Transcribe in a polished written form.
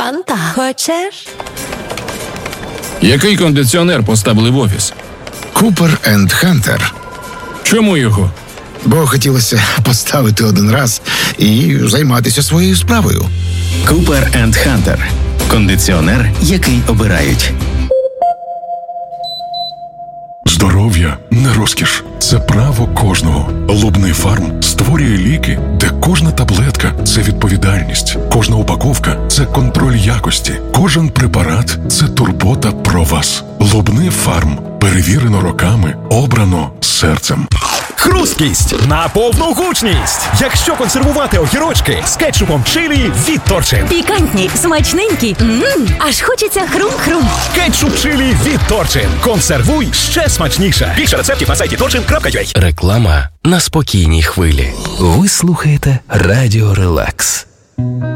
Фанта. Хочеш? Який кондиціонер поставили в офіс? Купер енд Хантер. Чому його? Бо хотілося поставити один раз і займатися своєю справою. Купер енд Хантер. Кондиціонер, який обирають. Здоров'я не розкіш. Це право кожного. Лубний фарм створює ліки, де кожна таблетка – це відповідальність. Кожна упаковка – це контроль якості. Кожен препарат – це турбота про вас. Лубний фарм. Перевірено роками, обрано серцем. Хрусткість на повну гучність. Якщо консервувати огірочки з кетчупом чилі від Торчин. Пікантні, смачненькі. Аж хочеться хрум-хрум. Кетчуп чилі від Торчин. Консервуй ще смачніше. Більше рецептів на сайті torchin.ua. Реклама на спокійній хвилі. Ви слухаєте Радіо Релакс.